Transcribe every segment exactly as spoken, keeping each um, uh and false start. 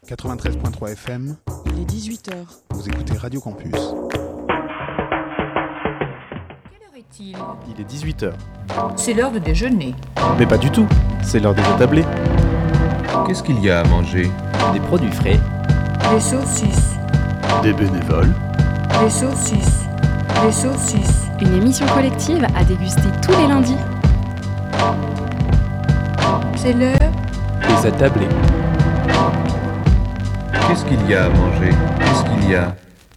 quatre-vingt-treize virgule trois F M. Il est dix-huit heures. Vous écoutez Radio Campus. Quelle heure est-il ? Il est dix-huit heures. C'est l'heure de déjeuner. Mais pas du tout, c'est l'heure des attablés. Qu'est-ce qu'il y a à manger ? Des produits frais. Les saucisses. Des bénévoles. Les saucisses. Les saucisses. Une émission collective à déguster tous les lundis. C'est l'heure Des attablés. Qu'est-ce qu'il y a à manger ? Qu'est-ce qu'il y a ?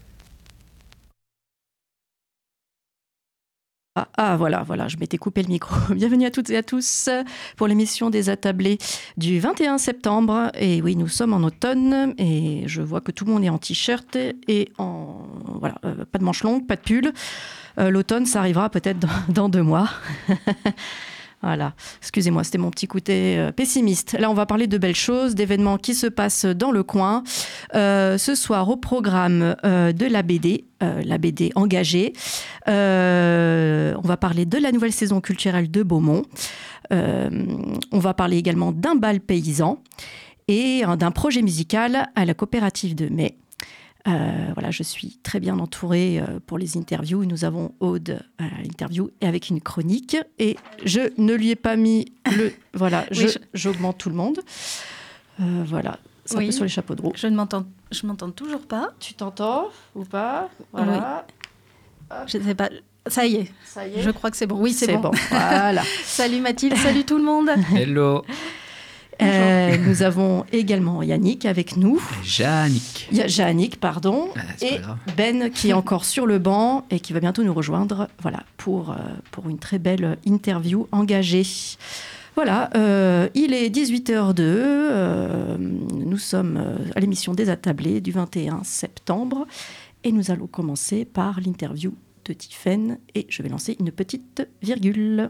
Ah, ah, voilà, voilà, je m'étais coupé le micro. Bienvenue à toutes et à tous pour l'émission des attablés du vingt et un septembre. Et oui, nous sommes en automne et je vois que tout le monde est en t-shirt et en... Voilà, euh, pas de manches longues, pas de pull. Euh, l'automne, ça arrivera peut-être dans, dans deux mois. Voilà, excusez-moi, c'était mon petit côté euh, pessimiste. Là, on va parler de belles choses, d'événements qui se passent dans le coin. Euh, ce soir, au programme euh, de la B D, euh, la B D engagée, euh, on va parler de la nouvelle saison culturelle de Beaumont. Euh, on va parler également d'un bal paysan et euh, d'un projet musical à la coopérative de Mai. Euh, voilà, je suis très bien entourée euh, pour les interviews. Nous avons Aude à l'interview et avec une chronique. Et je ne lui ai pas mis le... Voilà, Oui, je, je- j'augmente tout le monde. Euh, voilà, c'est un Oui. peu sur les chapeaux de roue. Je ne m'entends, je m'entends toujours pas. Tu t'entends ou pas ? Voilà. Je ne sais pas. Ça y est, Ça y est. je crois que c'est bon. Oui, c'est, c'est bon. bon. Voilà. Salut Mathilde, salut tout le monde. Hello. Euh, nous avons également Yannick avec nous. Yannick. Il y a Yannick, pardon. Ah, c'est et pas grave. Ben qui est encore sur le banc et qui va bientôt nous rejoindre, voilà, pour, euh, pour une très belle interview engagée. Voilà, euh, il est dix-huit heures deux, euh, nous sommes euh, à l'émission des attablés du vingt et un septembre et nous allons commencer par l'interview de Tiffaine et je vais lancer une petite virgule.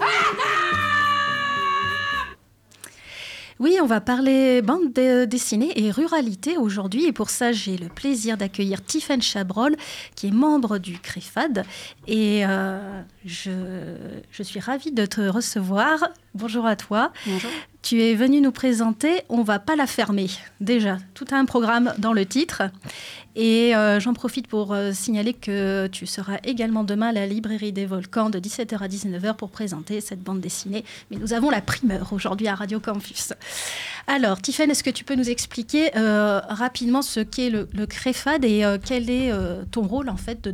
Oui, on va parler bande de- dessinée et ruralité aujourd'hui. Et pour ça, j'ai le plaisir d'accueillir Tiffaine Chabrol, qui est membre du CREFAD. Et euh, je, je suis ravie de te recevoir. Bonjour à toi. Bonjour. Tu es venue nous présenter On va pas la fermer. Déjà, tout un programme dans le titre. Et euh, j'en profite pour euh, signaler que tu seras également demain à la librairie des Volcans de dix-sept heures à dix-neuf heures pour présenter cette bande dessinée. Mais nous avons la primeur aujourd'hui à Radio Campus. Alors, Tiffaine, est-ce que tu peux nous expliquer euh, rapidement ce qu'est le, le CREFAD et euh, quel est euh, ton rôle en fait dedans ?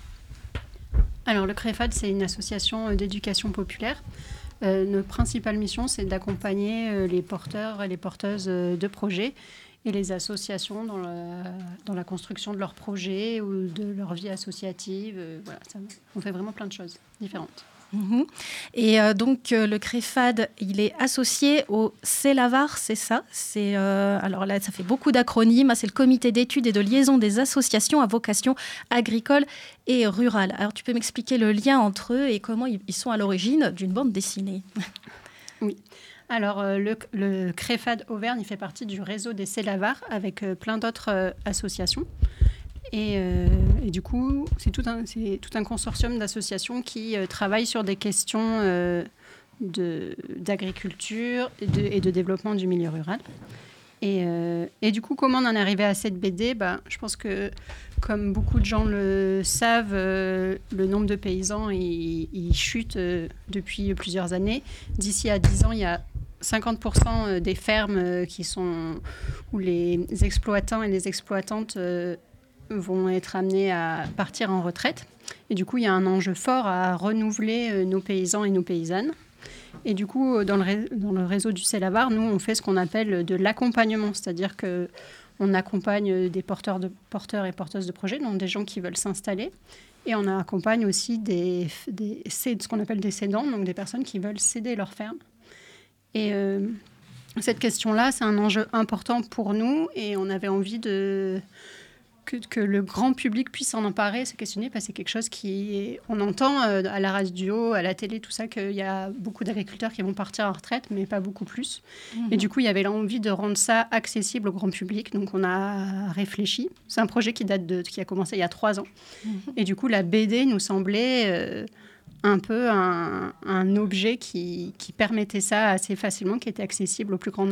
Alors, le CREFAD, c'est une association euh, d'éducation populaire. Euh, notre principale mission, c'est d'accompagner euh, les porteurs et les porteuses euh, de projets et les associations dans la, dans la construction de leurs projets ou de leur vie associative. Euh, voilà, ça, on fait vraiment plein de choses différentes. Mhm. Et euh, donc, euh, le CREFAD, il est associé au CELAVAR, c'est ça c'est, euh, Alors là, ça fait beaucoup d'acronymes. C'est le Comité d'études et de liaison des associations à vocation agricole et rurale. Alors, tu peux m'expliquer le lien entre eux et comment ils ils sont à l'origine d'une bande dessinée ? Alors, euh, le, le CREFAD Auvergne, il fait partie du réseau des CELAVAR avec euh, plein d'autres euh, associations. Et, euh, et du coup, c'est tout un, c'est tout un consortium d'associations qui euh, travaillent sur des questions euh, de, d'agriculture et de, et de développement du milieu rural. Et, euh, et du coup, comment on en est arrivé à cette B D ? Ben, je pense que, comme beaucoup de gens le savent, euh, le nombre de paysans, il, il chute euh, depuis plusieurs années. D'ici à dix ans, il y a cinquante pour cent des fermes euh, qui sont, où les exploitants et les exploitantes euh, vont être amenés à partir en retraite. Et du coup, il y a un enjeu fort à renouveler euh, nos paysans et nos paysannes. Et du coup, dans le, ré- dans le réseau du CELAVAR, nous, on fait ce qu'on appelle de l'accompagnement, c'est-à-dire qu'on accompagne des porteurs, de, porteurs et porteuses de projets, donc des gens qui veulent s'installer. Et on accompagne aussi des, des, ce qu'on appelle des cédants, donc des personnes qui veulent céder leur ferme. Et euh, cette question-là, c'est un enjeu important pour nous et on avait envie de... Que, que le grand public puisse s'en emparer, se questionner, parce que c'est quelque chose qui est... On entend euh, à la radio, à la télé, tout ça, qu'il y a beaucoup d'agriculteurs qui vont partir en retraite, mais pas beaucoup plus. Mmh. Et du coup, il y avait l'envie de rendre ça accessible au grand public. Donc, on a réfléchi. C'est un projet qui, date de, qui a commencé il y a trois ans. Mmh. Et du coup, la B D nous semblait euh, un peu un, un objet qui, qui permettait ça assez facilement, qui était accessible au plus grand nombre.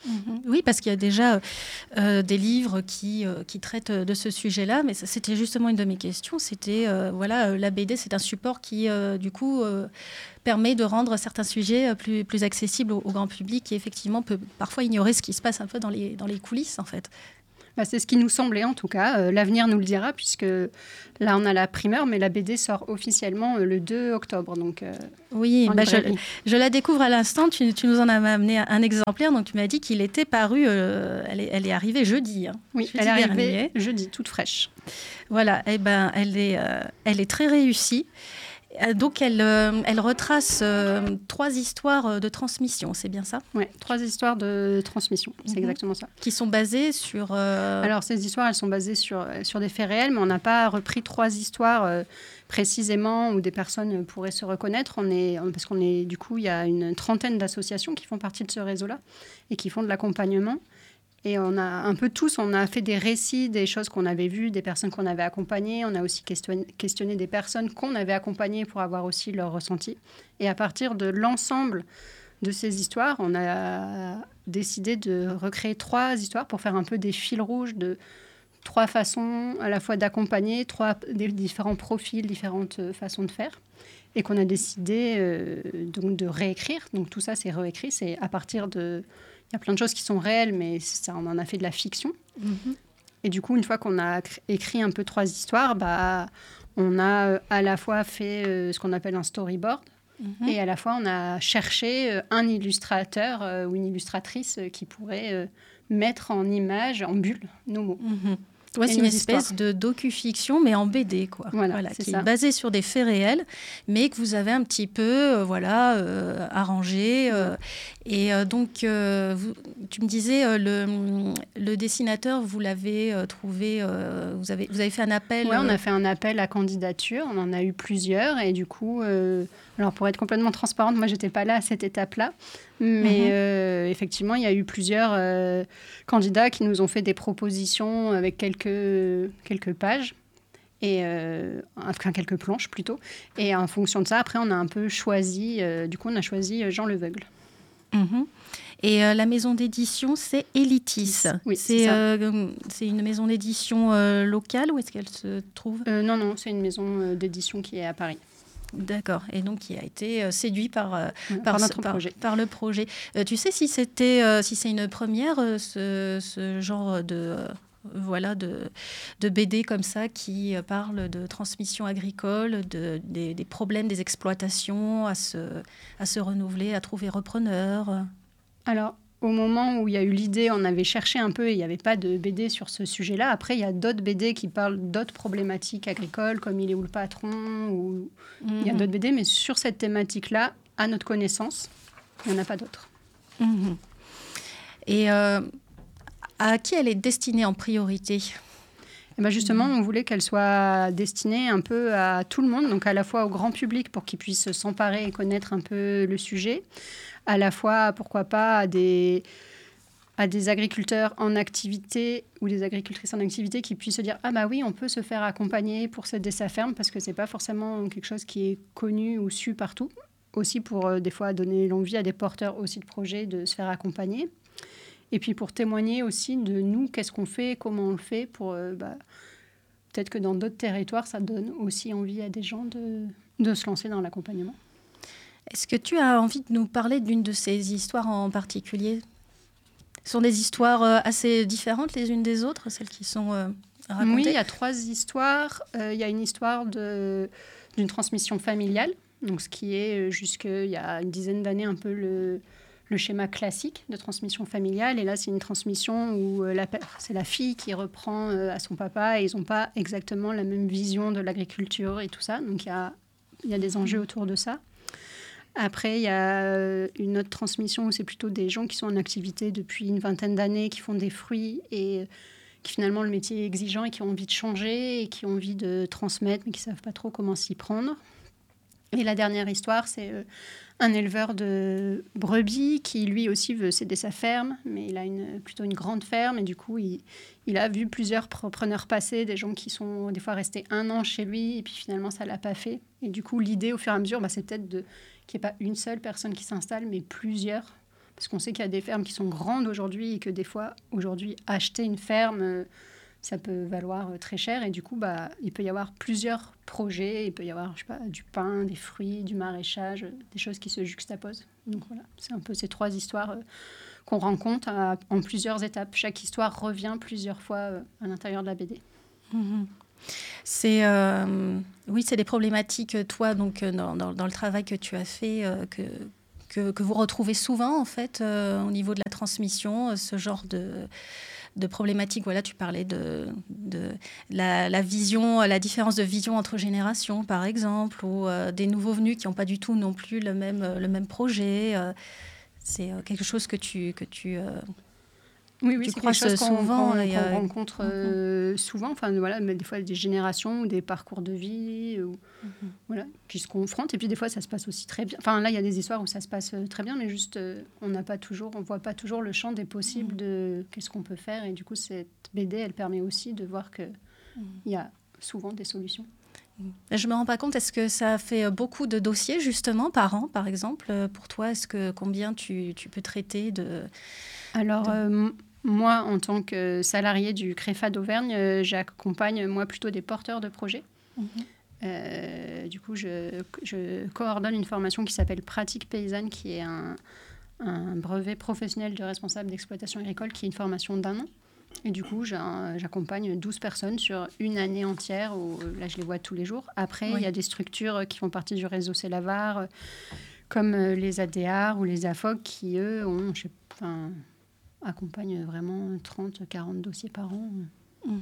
Mhm. Oui, parce qu'il y a déjà euh, des livres qui, euh, qui traitent de ce sujet-là, mais ça, c'était justement une de mes questions. C'était, euh, voilà, euh, la B D, c'est un support qui, euh, du coup, euh, permet de rendre certains sujets euh, plus, plus accessibles au, au grand public qui, effectivement, peut parfois ignorer ce qui se passe un peu dans les, dans les coulisses, en fait. Bah, c'est ce qui nous semblait en tout cas. Euh, l'avenir nous le dira, puisque là, on a la primeur, mais la B D sort officiellement euh, le deux octobre. Donc, euh, oui, bah, je, librairie. je la découvre à l'instant. Tu, tu nous en as amené un exemplaire, donc tu m'as dit qu'il était paru. Euh, elle, est, elle est arrivée jeudi. Hein, oui, jeudi elle est arrivée dernier. jeudi, toute fraîche. Voilà, eh ben, elle, est, euh, elle est très réussie. Donc, elle, euh, elle retrace euh, trois histoires de transmission, c'est bien ça ? Oui, trois histoires de transmission, c'est Mhm. exactement ça. Qui sont basées sur... euh, Alors, ces histoires, elles sont basées sur, sur des faits réels, mais on n'a pas repris trois histoires euh, précisément où des personnes pourraient se reconnaître. On est, parce qu'on est, du coup, il y a une trentaine d'associations qui font partie de ce réseau-là et qui font de l'accompagnement. Et on a un peu tous, on a fait des récits, des choses qu'on avait vues, des personnes qu'on avait accompagnées. On a aussi questionné, questionné des personnes qu'on avait accompagnées pour avoir aussi leur ressenti. Et à partir de l'ensemble de ces histoires, on a décidé de recréer trois histoires pour faire un peu des fils rouges de trois façons à la fois d'accompagner, trois des différents profils, différentes façons de faire. Et qu'on a décidé euh, donc de réécrire. Donc tout ça, c'est réécrit. C'est à partir de... Il y a plein de choses qui sont réelles, mais ça, on en a fait de la fiction. Mm-hmm. Et du coup, une fois qu'on a écrit un peu trois histoires, bah, on a à la fois fait euh, ce qu'on appelle un storyboard, mm-hmm. et à la fois on a cherché euh, un illustrateur euh, ou une illustratrice euh, qui pourrait euh, mettre en image, en bulle, nos mots. Mm-hmm. Ouais, c'est une espèce histoires. de docu-fiction, mais en B D, quoi. Voilà, voilà c'est qui ça. est basée sur des faits réels, mais que vous avez un petit peu, euh, voilà, euh, arrangé. Euh, et euh, donc, euh, vous, tu me disais, euh, le, le dessinateur, vous l'avez euh, trouvé, euh, vous, avez, vous avez fait un appel. Oui, on a fait un appel à candidature, on en a eu plusieurs, et du coup, euh, alors pour être complètement transparente, moi, j'étais pas là à cette étape-là, mais mm-hmm. euh, effectivement, il y a eu plusieurs euh, candidats qui nous ont fait des propositions avec quelques quelques pages et euh, enfin quelques planches plutôt, et en fonction de ça après on a un peu choisi euh, du coup on a choisi Jean Leveugle. Mmh. Et euh, la maison d'édition c'est Elitis. Oui, c'est c'est, euh, c'est une maison d'édition euh, locale, où est-ce qu'elle se trouve? euh, non non c'est une maison d'édition qui est à Paris. D'accord, et donc qui a été euh, séduit par, euh, ouais, par, par notre par, projet. Par le projet. Euh, tu sais si c'était euh, si c'est une première euh, ce, ce genre de euh, voilà, de, de B D comme ça qui parle de transmission agricole, de, des, des problèmes des exploitations à se, à se renouveler, à trouver repreneurs. Alors, au moment où il y a eu l'idée, on avait cherché un peu et il n'y avait pas de B D sur ce sujet-là. Après, il y a d'autres B D qui parlent d'autres problématiques agricoles, comme Il est où le patron, ou mm-hmm. il y a d'autres B D, mais sur cette thématique-là, à notre connaissance, il n'y en a pas d'autres. Mm-hmm. Et... Euh, à qui elle est destinée en priorité ? Et ben justement, on voulait qu'elle soit destinée un peu à tout le monde, donc à la fois au grand public pour qu'ils puissent s'emparer et connaître un peu le sujet, à la fois, pourquoi pas, à des, à des agriculteurs en activité ou des agricultrices en activité qui puissent se dire « Ah bah oui, on peut se faire accompagner pour s'aider sa ferme » parce que ce n'est pas forcément quelque chose qui est connu ou su partout. Aussi pour, euh, des fois, donner l'envie à des porteurs aussi de projets de se faire accompagner. Et puis pour témoigner aussi de nous, qu'est-ce qu'on fait, comment on le fait, pour euh, bah, peut-être que dans d'autres territoires, ça donne aussi envie à des gens de, de se lancer dans l'accompagnement. Est-ce que tu as envie de nous parler d'une de ces histoires en particulier ? Ce sont des histoires euh, assez différentes les unes des autres, celles qui sont euh, racontées ? Oui, il y a trois histoires. Euh, il y a une histoire de, d'une transmission familiale, donc ce qui est jusqu'il y a une dizaine d'années un peu le... le schéma classique de transmission familiale. Et là, c'est une transmission où euh, la, c'est la fille qui reprend euh, à son papa et ils n'ont pas exactement la même vision de l'agriculture et tout ça. Donc, il y a, y a des enjeux autour de ça. Après, il y a euh, une autre transmission où c'est plutôt des gens qui sont en activité depuis une vingtaine d'années, qui font des fruits et euh, qui finalement, le métier est exigeant et qui ont envie de changer et qui ont envie de transmettre, mais qui ne savent pas trop comment s'y prendre. Et la dernière histoire, c'est euh, un éleveur de brebis qui, lui aussi, veut céder sa ferme, mais il a une, plutôt une grande ferme. Et du coup, il, il a vu plusieurs preneurs passer, des gens qui sont des fois restés un an chez lui, et puis finalement, ça ne l'a pas fait. Et du coup, l'idée, au fur et à mesure, bah, c'est peut-être de, qu'il n'y ait pas une seule personne qui s'installe, mais plusieurs, Parce qu'on sait qu'il y a des fermes qui sont grandes aujourd'hui et que des fois, aujourd'hui, acheter une ferme, euh, ça peut valoir euh, très cher. Et du coup, bah, il peut y avoir plusieurs projets. Il peut y avoir, je sais pas, du pain, des fruits, du maraîchage, euh, des choses qui se juxtaposent. Donc voilà, c'est un peu ces trois histoires euh, qu'on rencontre à, en plusieurs étapes. Chaque histoire revient plusieurs fois euh, à l'intérieur de la B D. Mmh. C'est euh, oui, c'est des problématiques, toi, donc dans, dans, dans le travail que tu as fait, euh, que, que que vous retrouvez souvent en fait euh, au niveau de la transmission, euh, ce genre de de problématiques. Voilà, tu parlais de de la, la vision, la différence de vision entre générations, par exemple, ou euh, des nouveaux venus qui n'ont pas du tout non plus le même le même projet. Euh, c'est quelque chose que tu que tu euh, Oui, oui, tu c'est croises quelque chose qu'on, souvent qu'on, et, qu'on euh, rencontre euh, souvent, enfin voilà, mais des fois des générations ou des parcours de vie, ou, Mhm. voilà, qui se confrontent. Et puis des fois, ça se passe aussi très bien. Enfin là, il y a des histoires où ça se passe euh, très bien, mais juste, euh, on n'a pas toujours, on voit pas toujours le champ des possibles Mhm. de qu'est-ce qu'on peut faire. Et du coup, cette B D, elle permet aussi de voir que Mhm. il y a souvent des solutions. Je me rends pas compte, est-ce que ça fait beaucoup de dossiers justement par an, par exemple, pour toi? Est-ce que combien tu, tu peux traiter de... Alors, de... euh, m- moi, en tant que salariée du CREFA d'Auvergne, euh, j'accompagne, moi, plutôt des porteurs de projets. Mhm. Euh, du coup, je, je coordonne une formation qui s'appelle Pratique paysanne, qui est un, un brevet professionnel de responsable d'exploitation agricole, qui est une formation d'un an. Et du coup, j'a- j'accompagne douze personnes sur une année entière, où là, je les vois tous les jours. Après, il Oui. y a des structures qui font partie du réseau Célavar, euh, comme euh, les A D A R ou les A F O G, qui, eux, ont, je sais, enfin, accompagnent vraiment trente à quarante dossiers par an. Mhm.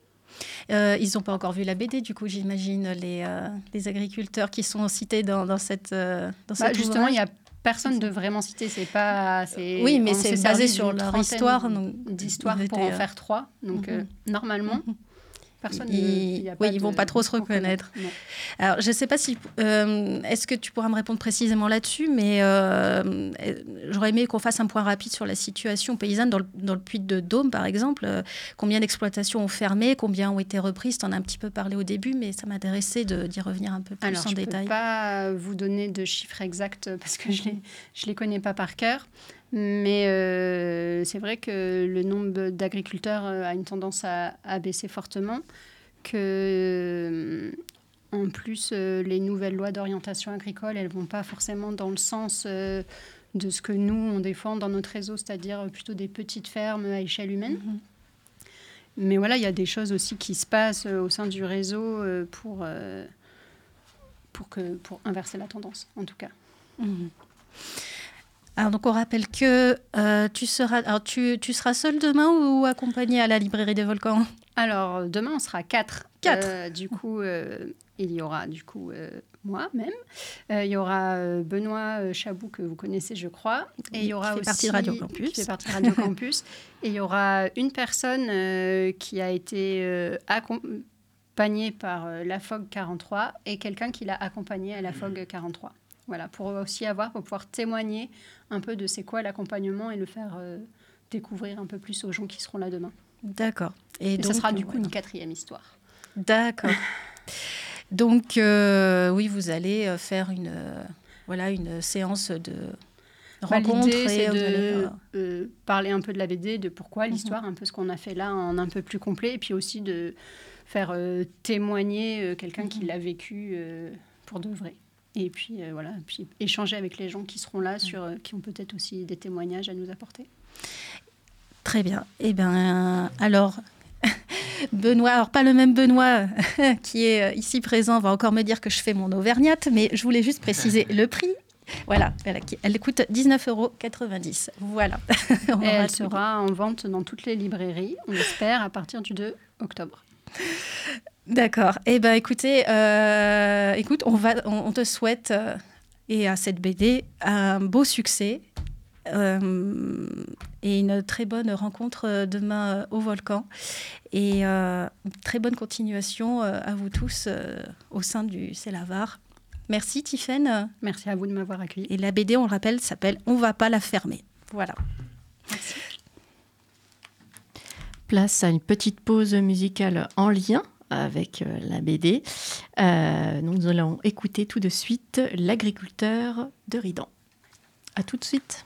Euh, ils n'ont pas encore vu la B D, du coup, j'imagine, les, euh, les agriculteurs qui sont cités dans, dans cette euh, dans Bah, cet justement, il n'y ouvrage. a personne de vraiment cité. C'est pas, c'est, Oui, mais on c'est s'est basé servi sur d'une leur trentaine histoire, donc d'histoires ils pour étaient, en euh, faire trois. Donc, mhm. euh, normalement, Mhm. personne Ils- ne... il y a oui, pas ils vont de- pas trop se on connaît. reconnaître. Non. Alors, je ne sais pas si... euh, est-ce que tu pourras me répondre précisément là-dessus, mais euh, euh, j'aurais aimé qu'on fasse un point rapide sur la situation paysanne dans le, dans le Puy-de-Dôme, par exemple. Euh, combien d'exploitations ont fermé, combien ont été reprises? Tu en as un petit peu parlé au début, mais ça m'intéressait de, d'y revenir un peu plus Alors, en je détail. ne peux pas vous donner de chiffres exacts parce que je ne les, je les connais pas par cœur. Mais euh, c'est vrai que le nombre d'agriculteurs euh, a une tendance à, à baisser fortement. Que, euh, en plus, euh, les nouvelles lois d'orientation agricole, elles ne vont pas forcément dans le sens euh, de ce que nous, on défend dans notre réseau, c'est-à-dire plutôt des petites fermes à échelle humaine. Mhm. Mais voilà, il y a des choses aussi qui se passent euh, au sein du réseau euh, pour, euh, pour, que, pour inverser la tendance, en tout cas. Mhm. Alors, donc, on rappelle que euh, tu, seras, alors, tu, tu seras seule demain ou accompagnée à la librairie des volcans? Alors, demain, on sera quatre. Quatre. Euh, du coup, euh, il y aura du coup euh, moi-même. Euh, il y aura euh, Benoît euh, Chabou, que vous connaissez, je crois. Et il y aura Qui fait aussi... partie de Radio Campus. Qui fait partie de Radio Campus. Et il y aura une personne euh, qui a été euh, accompagnée par euh, la F O G quarante-trois et quelqu'un qui l'a accompagnée à la F O G quarante-trois. Voilà, pour aussi avoir, pour pouvoir témoigner un peu de c'est quoi l'accompagnement et le faire euh, découvrir un peu plus aux gens qui seront là demain. D'accord. Et, Et donc, ça sera du euh, coup voilà. une quatrième histoire. D'accord. Donc, euh, oui, vous allez euh, faire une, euh, voilà, une séance de Bah, rencontre. l'idée, c'est et vous de allez, euh, euh, parler un peu de la B D, de pourquoi l'histoire, un peu ce qu'on a fait là en un peu plus complet, et puis aussi de faire euh, témoigner euh, quelqu'un qui l'a vécu euh, pour de vrai. Et puis, euh, voilà, puis échanger avec les gens qui seront là, sur, euh, qui ont peut-être aussi des témoignages à nous apporter. Très bien. Eh bien, alors, Benoît, alors pas le même Benoît qui est ici présent, va encore me dire que je fais mon auvergnate, mais je voulais juste préciser le prix. Voilà, voilà, qui- elle coûte dix-neuf euros quatre-vingt-dix. Voilà. On Et aura elle tout sera en vente dans toutes les librairies, on espère, à partir du deux octobre. D'accord. Eh ben, écoutez, euh, écoute, on va, on, on te souhaite euh, et à cette B D un beau succès euh, et une très bonne rencontre euh, demain euh, au Volcan et euh, une très bonne continuation euh, à vous tous euh, au sein du Célavar. Merci Tiffaine. Merci à vous de m'avoir accueilli. Et la B D, on le rappelle, s'appelle On va pas la fermer. Voilà. Place à une petite pause musicale en lien avec euh, la B D. Euh, nous allons écouter tout de suite L'agriculteur de Ridan. À tout de suite.